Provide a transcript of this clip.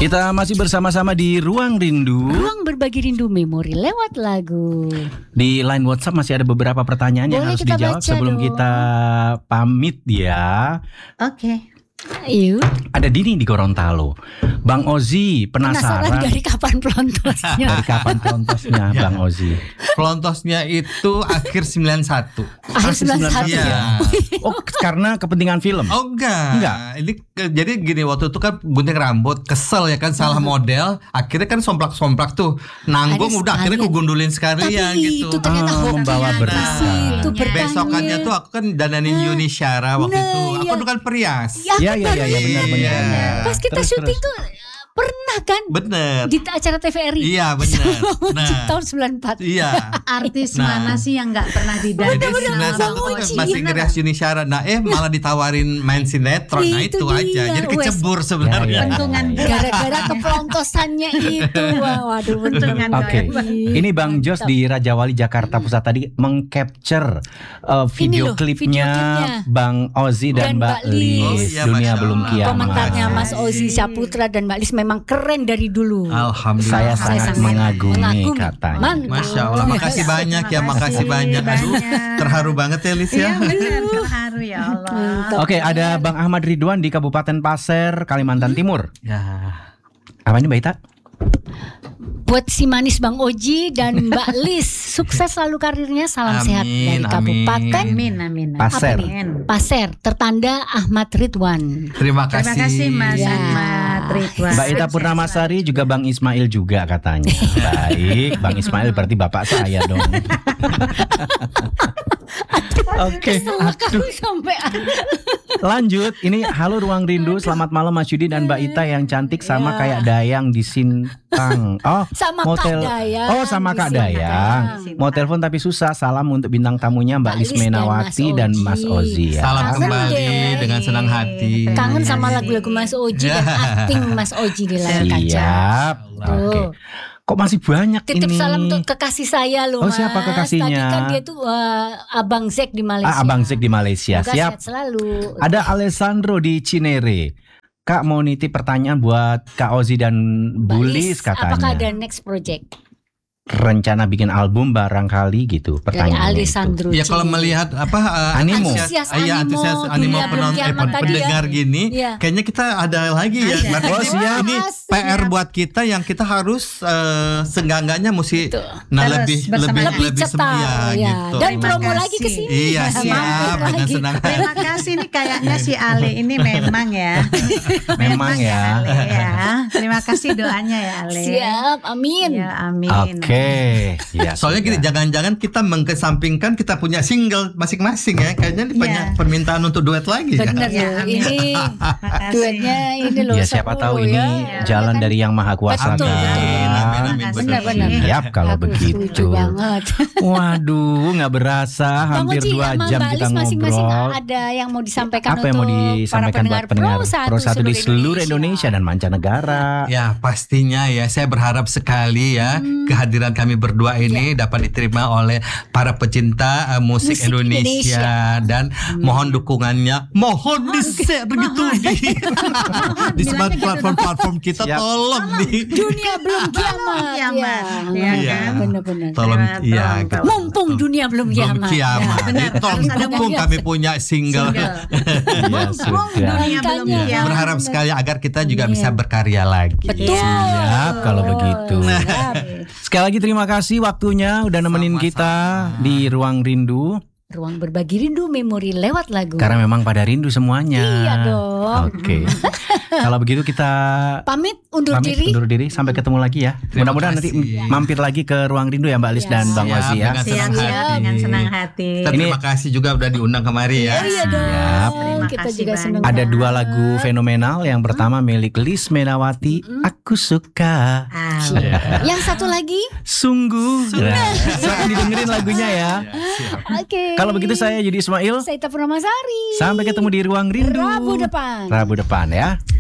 Kita masih bersama-sama di Ruang Rindu. Ruang berbagi rindu memori lewat lagu. Di line WhatsApp masih ada beberapa pertanyaan yang Boleh harus kita dijawab baca sebelum dong. kita pamit ya. Oke. Yuk. Ada Dini di Gorontalo. Bang Ozi Penasaran penasaran dari kapan pelontosnya? dari kapan pelontosnya Bang Ozi? Pelontosnya itu akhir 91. Akhir Akhir 91 Iya. ya. Oh, karena kepentingan film. Oh enggak. Enggak. Ini jadi gini, waktu itu kan gunting rambut, kesel ya kan, salah model, akhirnya kan somplak-somplak tuh. Nanggung Ada udah akhirnya sekalian. kugundulin sekalian Tapi gitu. itu ternyata membawa hokinya berkah. di situ berkahnya. Besokannya tuh aku kan dananin Yuni Syara waktu Nah, itu. Aku iya. tuh kan perias. Ya benar Iya. benar. Pas kita Terus, syuting terus. tuh pernah kan Bener. di acara TVRI. Iya bener. Nah. Nah. Tahun 94. Iya. Artis Nah. mana sih yang nggak pernah didandanin? Jadi Bener-bener 91 Bang tuh kan Oji. masih ngerias Yuni Syara. Nah malah ditawarin main sinetron. Nah Itu itu aja. dia, Jadi kecebur sebenarnya. Ya, ya. Pentungan Gara-gara kepelontosannya itu. Waduh Pentungan Oke, goyang. ini Bang Jos di Raja Wali Jakarta Pusat tadi mengcapture video loh, klipnya video klipnya. Bang Ozi dan Dan Mbak Mbak Lis. Lis. Oh, iya, Dunia Masya belum Allah. kiamat. Komentarnya Mas Makasih. Ozi Saputra dan Mbak Lis memang keren dari dulu. Alhamdulillah. Saya sangat mengagumi mengagumi. katanya. Mantap. Masya Allah, makasih banyak ya, makasih banyak. Aduh, terharu banget ya Lis Iya ya. benar, terharu ya Allah. Mantap. Oke, ada Bang Ahmad Ridwan di Kabupaten Pasir, Kalimantan Timur. Ya. Apa ini Mbak Ita? Buat si manis Bang Oji dan Mbak Lis, sukses selalu karirnya. Salam sehat dari Amin, Kabupaten Amin, amin. Pasir. Amin. Pasir, tertanda Ahmad Ridwan. Terima kasih. Terima kasih Mas Ya. Ahmad Ridwan. Mbak Ita Purnamasari juga Bang Ismail juga katanya. Baik, Bang Ismail berarti bapak saya dong. Oke, Kesel aduh. kami sampai Lanjut, ini halo Ruang Rindu, selamat malam Mas Yudi dan Mbak Ita yang cantik sama Ya. kayak Dayang di Sintang. Oh, sama mau Kak tel- Dayang. Oh, sama di Kak sini. Dayang. Dayang. Mau telepon tapi susah. Salam untuk bintang tamunya Mbak Mbak Lis Lis dan Menawati Mas dan Oji. Mas Ozi ya. Salam Kangen kembali deh. dengan senang hati. Kangen sama lagu-lagu Mas Oji dan akting Mas Oji di layar kaca. Siap. Oke. Kok masih banyak Titip ini? salam untuk kekasih saya loh Oh, Mas. siapa kekasihnya? Tadi kan dia tuh Abang Zek di Malaysia. Abang Zik di Malaysia. Semoga Siap. sehat selalu. Ada Alessandro di Cinere. Kak mau nitip pertanyaan buat Kak Ozi dan Mbak Bulis Lis, apakah ada katanya. next project Rencana bikin album barangkali gitu dari pertanyaannya itu. Alessandro? Ya kalau melihat Animo. Antusias iya, antusias animo dunia penonton berkiamat tadi ya. pendengar gini, Iya. kayaknya kita ada lagi ya. Ada. Berarti Oh, siap. ini Siap. PR buat kita yang kita harus seenggak-enggaknya mesti Betul. nah Terus lebih bersama- lebih cetar ya, ya. gitu. Dan Terima promo kasih. lagi ke sini. Iya, Mampir siap dengan lagi. senang hati. Terima kasih nih kayaknya si Ale ini memang ya. Memang ya. Ale ya. Terima kasih doanya ya Ale. Siap, amin. Ya amin. Oke. Ya, Soalnya gini, sudah. jangan-jangan kita mengkesampingkan kita punya single masing-masing ya. Kayaknya ini banyak Iya. permintaan untuk duet lagi Bener ya. loh, Ya, amin. ini Makasih. duetnya ini loh. Ya siapa seru tahu loh ini ya. jalan Ya kan? dari yang maha kuasa Betul, kan. Amin, amin, amin. Benar-benar. Siap kalau Aku begitu. setuju banget. Waduh, nggak berasa hampir Bang Oji 2 sama jam Mbak kita Lis masing-masing ngobrol. ada yang mau disampaikan Apa yang mau untuk disampaikan para buat pendengar Pro 1 di seluruh Indonesia dan mancanegara? Ya pastinya ya, saya berharap sekali ya kehadiran kami berdua ini dapat diterima oleh para pecinta musik Musik Indonesia, dan mohon dukungannya, mohon di-share gitu di semua platform-platform kita. Siap. Tolong nih, Dunia belum kiamat. kiamat, Ya, Iya. benar-benar. tolong ya. Tolong. Mumpung dunia belum Belum kiamat. kiamat. Ya, benar. Tolong Harus ada dukung, mumpung. kami punya single. Ya Mumpung sudah. dunia belum Makanya. kiamat. Berharap sekali agar kita juga Iya. bisa berkarya lagi. Betul. Siap kalau begitu. Siap. Sekali lagi terima kasih waktunya udah nemenin Sama-sama. kita di Ruang Rindu. Ruang berbagi rindu memori lewat lagu. Karena memang pada rindu semuanya. Iya dong. Oke. Kalau begitu kita Pamit undur diri. undur diri sampai ketemu lagi ya. Terima Mudah-mudahan nanti kasih. mampir lagi ke Ruang Rindu ya Mbak Lis Ya. dan Bang Siap, Ozi ya. dengan senang Siap-siap hati. dengan senang hati. Terima kasih juga udah diundang kemari ya. Iya dong. Siap. Terima Kita kasih juga banyak. senang. Ada 2 banget. lagu fenomenal. Yang pertama milik Lis Menawati, Aku Suka. Yang satu lagi. Sungguh. Nah, silakan didengerin lagunya ya. Oke. Kalau begitu saya Yudi Ismail. Saya Ita Purnamasari. Sampai ketemu di Ruang Rindu Rabu depan. Rabu depan ya.